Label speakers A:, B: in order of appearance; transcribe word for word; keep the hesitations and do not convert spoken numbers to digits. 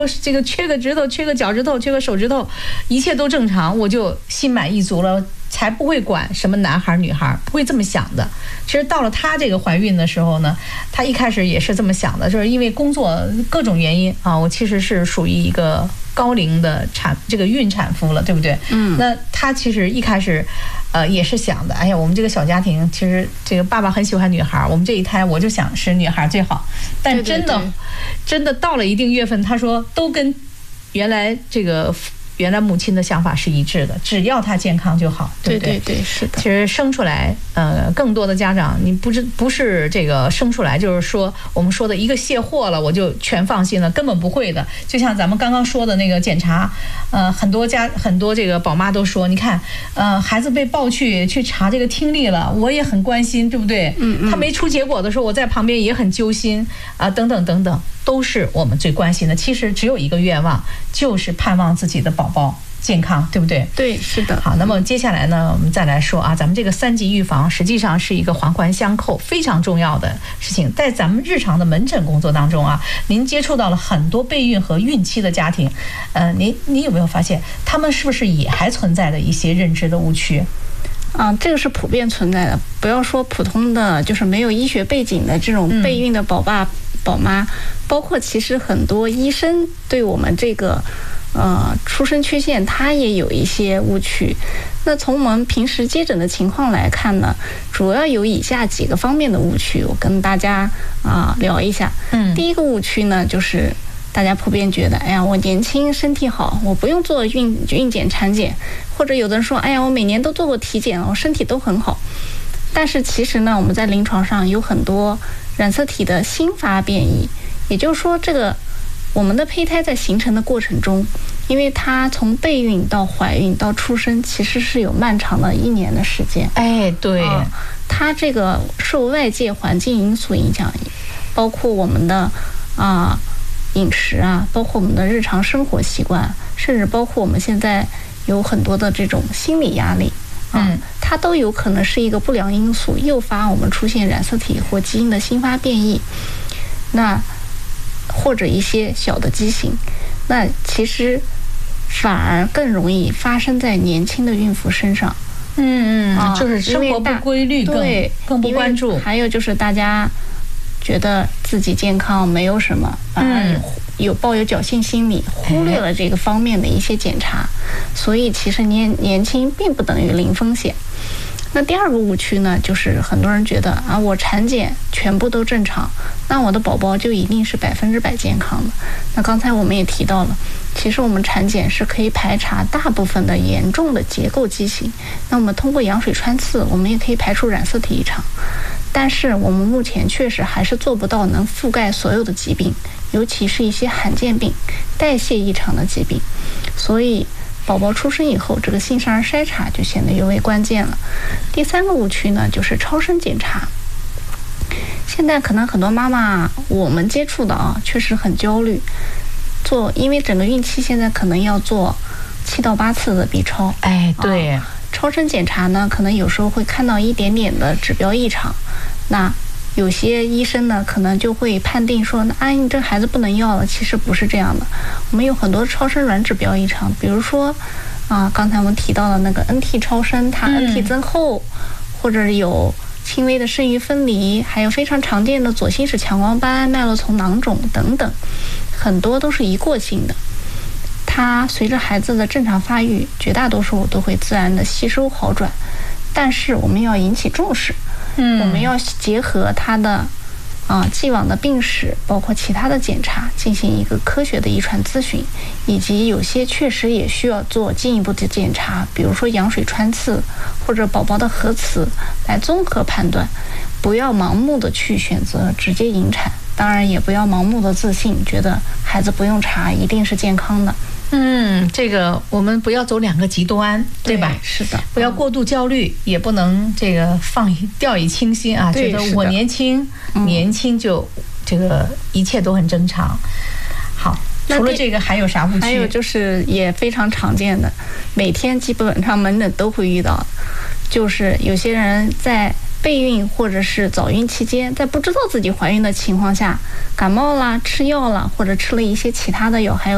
A: 这个缺个指头，缺个脚趾头，缺个手指头，一切都正常，我就心满意足了，才不会管什么男孩女孩，不会这么想的。其实到了她这个怀孕的时候呢，她一开始也是这么想的，就是因为工作各种原因啊，我其实是属于一个高龄的产这个孕产妇了，对不对？嗯。那她其实一开始，呃，也是想的，哎呀，我们这个小家庭，其实这个爸爸很喜欢女孩，我们这一胎我就想是女孩最好。但真的，对对对真的到了一定月份，她说都跟原来这个。原来母亲的想法是一致的，只要她健康就好，对不对？
B: 对对对，是的。
A: 其实生出来，呃，更多的家长，你不是不是这个生出来，就是说我们说的一个卸货了，我就全放心了，根本不会的。就像咱们刚刚说的那个检查，呃，很多家很多这个宝妈都说，你看，呃，孩子被抱去去查这个听力了，我也很关心，对不对？嗯嗯。他没出结果的时候，我在旁边也很揪心啊、呃，等等等等。都是我们最关心的。其实只有一个愿望，就是盼望自己的宝宝健康，对不对？
B: 对，是的。
A: 好，那么接下来呢，我们再来说啊，咱们这个三级预防实际上是一个环环相扣、非常重要的事情。在咱们日常的门诊工作当中啊，您接触到了很多备孕和孕期的家庭，呃，您您有没有发现，他们是不是也还存在的一些认知的误区？
B: 啊，这个是普遍存在的。不要说普通的，就是没有医学背景的这种备孕的宝爸、宝妈，包括其实很多医生对我们这个呃出生缺陷，他也有一些误区。那从我们平时接诊的情况来看呢，主要有以下几个方面的误区，我跟大家啊、呃、聊一下。嗯，第一个误区呢，就是大家普遍觉得，哎呀，我年轻身体好，我不用做孕孕检产检，或者有的人说，哎呀，我每年都做过体检了，我身体都很好。但是其实呢，我们在临床上有很多染色体的新发变异，也就是说，这个我们的胚胎在形成的过程中，因为它从备孕到怀孕到出生，其实是有漫长的一年的时间。
A: 哎，对，啊、
B: 它这个受外界环境因素影响，包括我们的啊。饮食啊，包括我们的日常生活习惯，甚至包括我们现在有很多的这种心理压力，嗯，它都有可能是一个不良因素，诱发我们出现染色体或基因的新发变异，那或者一些小的畸形，那其实反而更容易发生在年轻的孕妇身上。
A: 嗯嗯，啊、就是生活不规律，
B: 对，
A: 更不关注。
B: 还有就是大家觉得自己健康没有什么，反而有抱有侥幸心理，忽略了这个方面的一些检查，所以其实年年轻并不等于零风险。那第二个误区呢，就是很多人觉得啊，我产检全部都正常，那我的宝宝就一定是百分之百健康的。那刚才我们也提到了，其实我们产检是可以排查大部分的严重的结构畸形，那我们通过羊水穿刺，我们也可以排除染色体异常。但是我们目前确实还是做不到能覆盖所有的疾病，尤其是一些罕见病、代谢异常的疾病。所以宝宝出生以后，这个新生儿筛查就显得尤为关键了。第三个误区呢，就是超声检查。现在可能很多妈妈我们接触的啊，确实很焦虑，做因为整个孕期现在可能要做七到八次的 B 超。
A: 哎，对。
B: 啊超声检查呢，可能有时候会看到一点点的指标异常，那有些医生呢，可能就会判定说，那哎，你这孩子不能要了。其实不是这样的，我们有很多超声软指标异常，比如说啊，刚才我们提到的那个 N T 超声，它 N T 增厚，嗯、或者有轻微的肾盂分离，还有非常常见的左心室强光斑、脉络丛囊肿等等，很多都是一过性的。它随着孩子的正常发育，绝大多数都会自然的吸收好转，但是我们要引起重视，嗯，我们要结合它的啊既往的病史，包括其他的检查，进行一个科学的遗传咨询，以及有些确实也需要做进一步的检查，比如说羊水穿刺或者宝宝的核磁，来综合判断，不要盲目的去选择直接引产，当然也不要盲目的自信，觉得孩子不用查一定是健康的。
A: 嗯，这个我们不要走两个极端，对吧？
B: 对是的，
A: 不要过度焦虑，嗯、也不能这个放掉以轻心啊，觉得我年轻，年轻就这个一切都很正常。好，除了这个还有啥误区？
B: 还有就是也非常常见的，每天基本上门诊都会遇到，就是有些人在备孕或者是早孕期间，在不知道自己怀孕的情况下，感冒啦、吃药啦，或者吃了一些其他的药，还有